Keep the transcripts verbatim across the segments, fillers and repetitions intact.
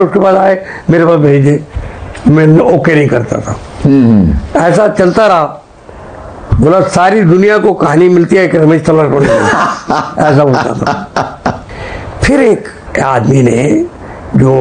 उसके बाद आए मेरे पास भेजे, मैं ओके नहीं करता था। ऐसा चलता रहा, बोला सारी दुनिया को कहानी मिलती है कि रमेश तलवार को नहीं। ऐसा होता था। फिर एक आदमी ने, जो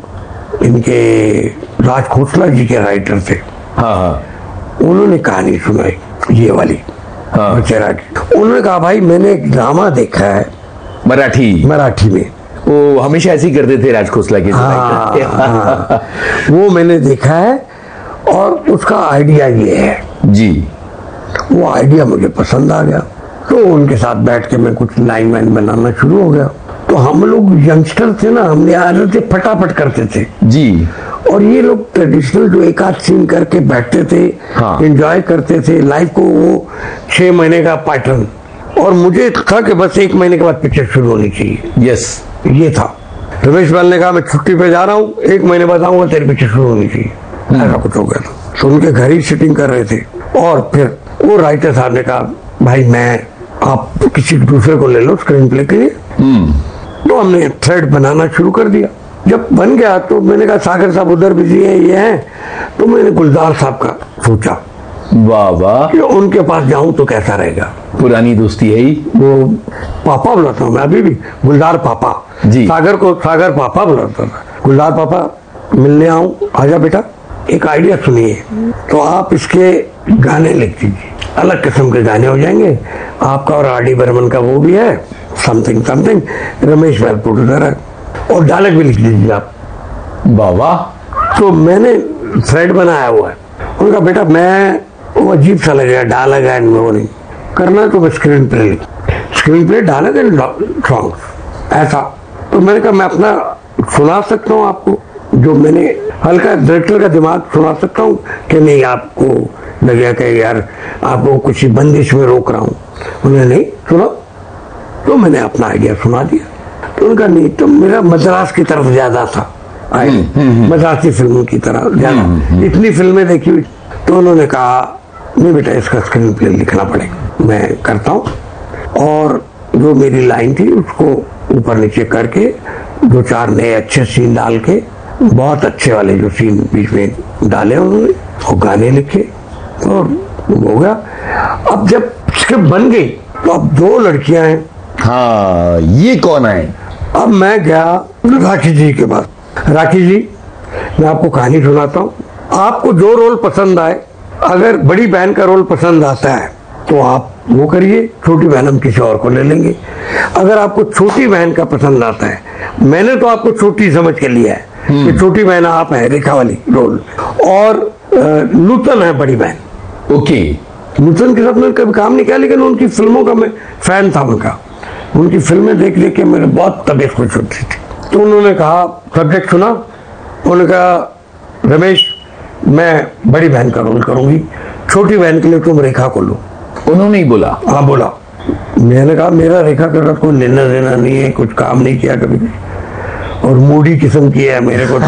इनके राज खोसला जी के राइटर थे, हाँ हाँ, उन्होंने कहानी सुनाई ये वाली, हाँ, उन्होंने कहा भाई मैंने एक ड्रामा देखा है मराठी मराठी में, वो हमेशा ऐसे ही करते थे राज खोसला के। हाँ, हाँ, वो मैंने देखा है और उसका आइडिया ये है जी। वो आइडिया मुझे पसंद आ गया, तो उनके साथ बैठ के मैं कुछ लाइन वाइन बनाना शुरू हो गया। तो हम लोग यंगस्टर थे ना, हमने आदतें फटाफट करते थे जी, और ये लोग ट्रेडिशनल जो एक आध सीन करके बैठते थे, हाँ, एंजॉय करते थे लाइफ को, वो छह महीने का पैटर्न, और मुझे था कि बस एक महीने के बाद पिक्चर शुरू होनी चाहिए। यस, ये था। रमेश बाल ने कहा मैं छुट्टी पे जा रहा हूँ, एक महीने बाद आऊंगा, तेरी पिक्चर शुरू होनी चाहिए। ऐसा कुछ हो गया था। तो उनके घर ही शूटिंग कर रहे थे, और फिर वो राइटर साहब ने कहा भाई मैं, आप किसी दूसरे को ले लो स्क्रीन प्ले के लिए। तो हमने थ्रेड बनाना शुरू कर दिया। जब बन गया तो मैंने कहा सागर साहब उधर बिजी है, ये है, तो मैंने गुलजार साहब का सोचा, वाह वाह, कि उनके पास जाऊं तो कैसा रहेगा। पुरानी दोस्ती है ही। वो पापा बुलाता हूँ मैं अभी भी, गुलजार पापा जी। सागर को सागर पापा बुलाता था। गुलजार पापा मिलने आऊं, आजा बेटा, एक आइडिया सुनिए, तो आप इसके गाने लिख दीजिए, अलग किस्म के गाने हो जाएंगे, आपका और आर डी बर्मन का वो भी है, समथिंग समथिंग, रमेश बैल प्रोड्यूसर है, और डायलॉग भी लिख दीजिए आप। वाह वाह। तो मैंने थ्रेड बनाया हुआ है। उनका बेटा मैं, वो अजीब सा लगेगा, डायलॉग एंड वो नहीं करना, तो मैं स्क्रीन प्ले लिख, screen play dialogue and song ऐसा। तो मैंने कहा मैं अपना सुना सकता हूँ आपको, जो मैंने हल्का डायरेक्टर का दिमाग सुना सकता हूँ कि नहीं, आपको लगेगा कि यार आपको कुछ ही बंदिश में रोक रहा हूँ। उन्होंने नहीं सुना, तो मैंने अपना आइडिया सुना दिया। तो उनका नहीं, तो मेरा मद्रास की तरफ ज्यादा था, मद्रासी फिल्मों की तरह ज्यादा, इतनी फिल्में देखी हुई। तो उन्होंने कहा नहीं बेटा, इसका स्क्रीन प्ले लिखना पड़ेगा, मैं करता हूँ। और जो मेरी लाइन थी उसको ऊपर नीचे करके दो चार नए अच्छे सीन डाल के, बहुत अच्छे वाले जो सीन बीच में डाले उन्होंने, और गाने लिखे, और हो गया। अब जब स्क्रिप्ट बन गई तो अब दो लड़कियां हैं। हाँ, ये कौन है? अब मैं गया राखी जी के पास। राखी जी, मैं आपको कहानी सुनाता हूँ, आपको जो रोल पसंद आए, अगर बड़ी बहन का रोल पसंद आता है तो आप वो करिए, छोटी बहन हम किसी और को ले लेंगे। अगर आपको छोटी बहन का पसंद आता है, मैंने तो आपको छोटी समझ के लिया है कि छोटी बहन आप है, रेखा वाली रोल, और नूतन है बड़ी बहन। ओके, नूतन के साथ मैंने कभी काम नहीं किया, लेकिन उनकी फिल्मों का मैं फैन था, उनका उनकी फिल्में देख देख के मेरे बहुत तबीयत खुश होती थी। तो उन्होंने कहा सब्जेक्ट सुना, उन्होंने कहा रमेश मैं बड़ी बहन का रोल करूंगी, छोटी बहन के लिए तुम रेखा को लो। उन्होंने ही बोला? हाँ बोला। मैंने कहा मेरा रेखा के साथ कोई लेना देना नहीं है, कुछ काम नहीं किया कभी, और मूडी किस्म की है मेरे को।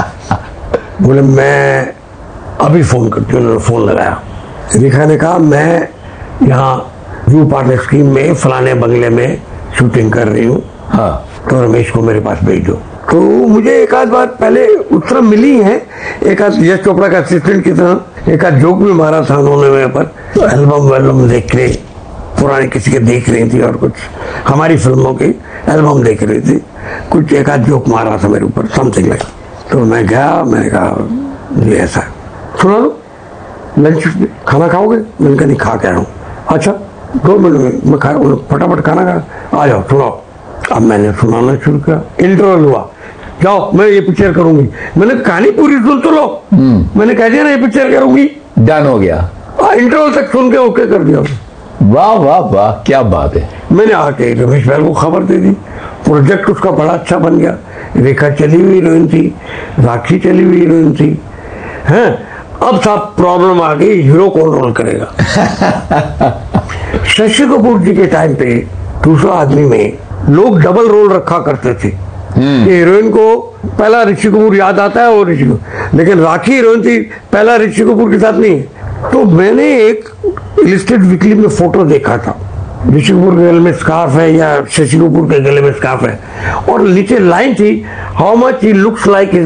बोले मैं अभी फोन करती हूँ। उन्होंने फोन लगाया, रेखा ने कहा मैं यहाँ जू पार्टनर स्कीम में फलाने बंगले में शूटिंग कर रही हूँ, हाँ, तो रमेश को मेरे पास भेज दो। तो मुझे एक आध बार पहले उत्तर मिली है, एक आध यश चोपड़ा का असिस्टेंट की तरह एक आध जोक भी मारा था उन्होंने मेरे पर। तो एल्बम वेल्बम देख रहे, पुराने किसी के देख रही थी, और कुछ हमारी फिल्मों के एल्बम देख रही थी, कुछ एक आध जोक मार रहा था मेरे ऊपर, समथिंग लाइक। तो मैं गया, मैंने कहा ये ऐसा सुना लो, लंच खाना खाओगे? मैंने कहा नहीं, खा के आया हूँ। अच्छा दो मिनट में मैं खा, फटाफट खाना खा, आ जाओ सुनाओ। अब मैंने सुनाना शुरू किया, इंटरवल हुआ, जाओ मैं ये पिक्चर करूंगी। मैंने कहानी पूरी सुन तो लो, मैंने कह दिया ना ये पिक्चर करूंगी, डन हो गया। इंटरवल तक सुन के ओके कर दिया। वाह वाह वाह, क्या बात है। मैंने आके रमेश भाई को खबर दे दी, प्रोजेक्ट उसका बड़ा अच्छा बन गया। रेखा चली हुई हीरोइन थी, राखी चली हुई हीरोइन थी, हैं। अब साहब प्रॉब्लम आ गई, हीरो कौन रोल करेगा। शशि कपूर जी के टाइम पे दूसरा आदमी में लोग डबल रोल रखा करते थे। हीरोइन को पहला ऋषि कपूर याद आता है, और ऋषि कपूर, लेकिन राखी हीरोइन थी, पहला ऋषि कपूर के साथ नहीं। तो मैंने एक इलिस्ट्रेट वीकली में फोटो देखा था, ऋषि कपूर के गले में स्कार्फ है या शशि कपूर के गले में स्कार्फ है, और नीचे लाइन थी, how much he looks like